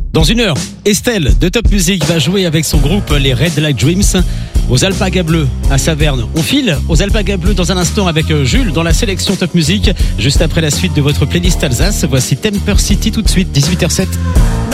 Dans une heure, Estelle de Top Music va jouer avec son groupe les Red Light Dreams aux Alpagas Bleus à Saverne. On file aux Alpagas Bleus dans un instant avec Jules dans la sélection Top Music. Juste après la suite de votre playlist Alsace, voici Temper City tout de suite, 18h07.